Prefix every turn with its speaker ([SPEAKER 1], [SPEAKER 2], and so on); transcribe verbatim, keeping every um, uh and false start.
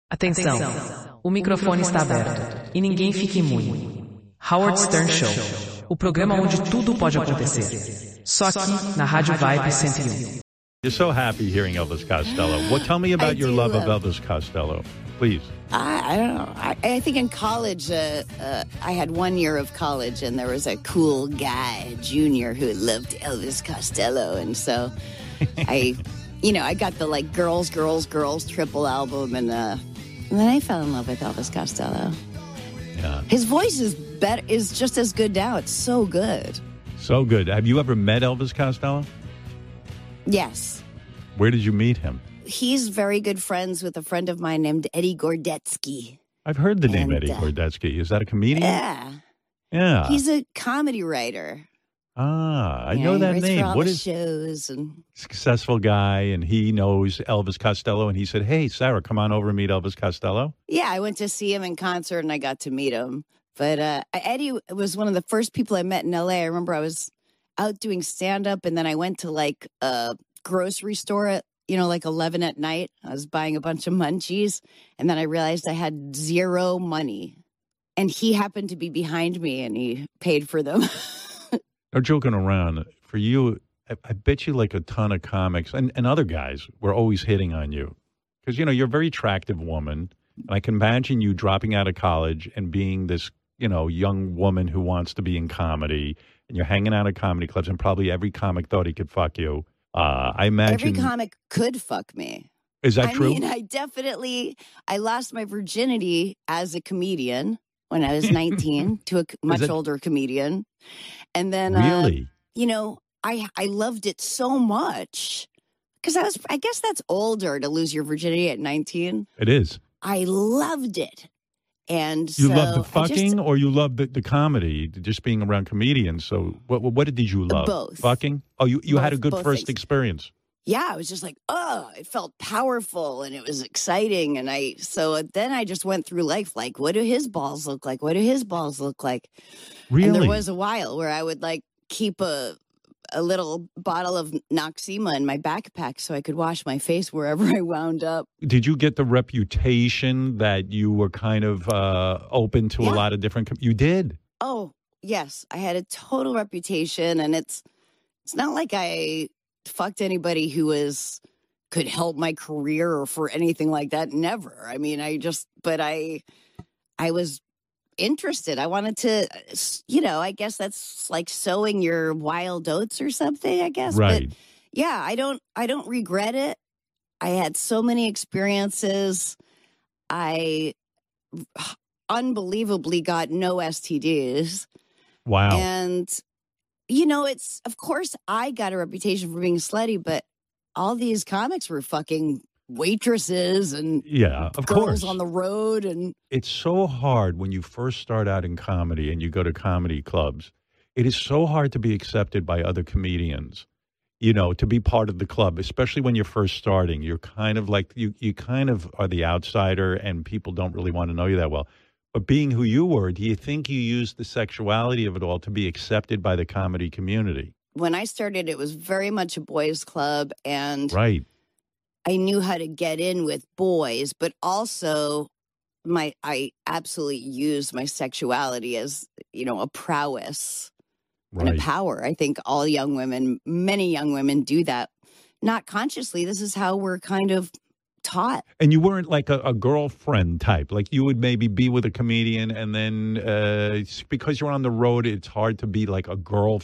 [SPEAKER 1] Atenção, o microfone está aberto e ninguém fique imune. Howard Stern Show, o programa onde tudo pode acontecer. Só aqui na Rádio Vibe cento e um.
[SPEAKER 2] You're so happy hearing Elvis Costello. What? Tell me about
[SPEAKER 3] I
[SPEAKER 2] your
[SPEAKER 3] do
[SPEAKER 2] love of
[SPEAKER 3] love-
[SPEAKER 2] Elvis Costello, please.
[SPEAKER 3] I, I don't know. I, I think in college, uh, uh, I had one year of college, and there was a cool guy, a junior, who loved Elvis Costello, and so I, you know, I got the like girls, girls, girls triple album, and, uh, and then I fell in love with Elvis Costello.
[SPEAKER 2] Yeah,
[SPEAKER 3] His voice is better, is just as good now. It's so good.
[SPEAKER 2] so good. Have you ever met Elvis Costello?
[SPEAKER 3] Yes.
[SPEAKER 2] Where did you meet him?
[SPEAKER 3] He's very good friends with a friend of mine named Eddie Gordetsky.
[SPEAKER 2] I've heard the name
[SPEAKER 3] And,
[SPEAKER 2] Eddie
[SPEAKER 3] uh,
[SPEAKER 2] Gordetsky. Is that a comedian?
[SPEAKER 3] Yeah.
[SPEAKER 2] Yeah.
[SPEAKER 3] He's a comedy writer.
[SPEAKER 2] ah, I
[SPEAKER 3] Yeah,
[SPEAKER 2] know
[SPEAKER 3] he
[SPEAKER 2] that
[SPEAKER 3] writes
[SPEAKER 2] name.
[SPEAKER 3] For all
[SPEAKER 2] What
[SPEAKER 3] the
[SPEAKER 2] is
[SPEAKER 3] shows and
[SPEAKER 2] successful guy? And he knows Elvis Costello, and he said, "Hey, Sarah, come on over and meet Elvis Costello."
[SPEAKER 3] yeah, I went to see him in concert and I got to meet him. But uh, Eddie was one of the first people I met in L A. I remember I was out doing stand up and then I went to like a grocery store at, you know, like eleven at night. I was buying a bunch of munchies and then I realized I had zero money. And he happened to be behind me and he paid for them.
[SPEAKER 2] No joking around. For you, I, I bet you like a ton of comics and, and other guys were always hitting on you. Because, you know, you're a very attractive woman. And I can imagine you dropping out of college and being this, you know, young woman who wants to be in comedy. And you're hanging out at comedy clubs and probably every comic thought he could fuck you. Uh, I imagine.
[SPEAKER 3] Every comic could fuck me.
[SPEAKER 2] Is that
[SPEAKER 3] I
[SPEAKER 2] true?
[SPEAKER 3] mean, I definitely, I lost my virginity as a comedian when I was nineteen to a c- much
[SPEAKER 2] it-
[SPEAKER 3] older comedian. And then, uh,
[SPEAKER 2] really?
[SPEAKER 3] you know, I, I loved it so much because I was, I guess that's older to lose your virginity at nineteen.
[SPEAKER 2] It is.
[SPEAKER 3] I loved it. And
[SPEAKER 2] You
[SPEAKER 3] so
[SPEAKER 2] love the
[SPEAKER 3] I just-
[SPEAKER 2] fucking or you love the, the comedy, just being around comedians. So what what did you love?
[SPEAKER 3] Both.
[SPEAKER 2] Fucking? Oh, you, you had a
[SPEAKER 3] Both-
[SPEAKER 2] good
[SPEAKER 3] both
[SPEAKER 2] first
[SPEAKER 3] things.
[SPEAKER 2] experience.
[SPEAKER 3] yeah, I was just like, oh, it felt powerful and it was exciting. And I, so then I just went through life like, what do his balls look like? What do his balls look like?
[SPEAKER 2] Really?
[SPEAKER 3] And there was a while where I would like keep a, a little bottle of Noxema in my backpack so I could wash my face wherever I wound up.
[SPEAKER 2] Did you get the reputation that you were kind of uh, open to a
[SPEAKER 3] Yeah.
[SPEAKER 2] lot of different? Com- you did.
[SPEAKER 3] Oh, yes, I had a total reputation and it's, it's not like I fucked anybody who was could help my career or for anything like that. Never. I mean, I just, but I, I was interested. I wanted to, you know, I guess that's like sowing your wild oats or something, I guess.
[SPEAKER 2] Right.
[SPEAKER 3] But yeah, I don't, I don't regret it. I had so many experiences. I unbelievably got no S T Ds.
[SPEAKER 2] Wow.
[SPEAKER 3] And, you know, it's, of course, I got a reputation for being slutty, but all these comics were fucking waitresses and
[SPEAKER 2] yeah, of
[SPEAKER 3] girls
[SPEAKER 2] course.
[SPEAKER 3] on the road. And
[SPEAKER 2] It's so hard when you first start out in comedy and you go to comedy clubs. It is so hard to be accepted by other comedians, you know, to be part of the club, especially when you're first starting. You're kind of like, you, you kind of are the outsider and people don't really want to know you that well. But being who you were, do you think you used the sexuality of it all to be accepted by the comedy community?
[SPEAKER 3] when I started, it was very much a boys' club, and
[SPEAKER 2] Right.
[SPEAKER 3] I knew how to get in with boys, but also my I absolutely used my sexuality as, you know, a prowess and a
[SPEAKER 2] Right.
[SPEAKER 3] power. I think all young women, many young women do that. Not consciously. This is how we're kind of taught.
[SPEAKER 2] And you weren't like a, a girlfriend type. Like you would maybe be with a comedian and then uh, it's because you're on the road, it's hard to be like a girl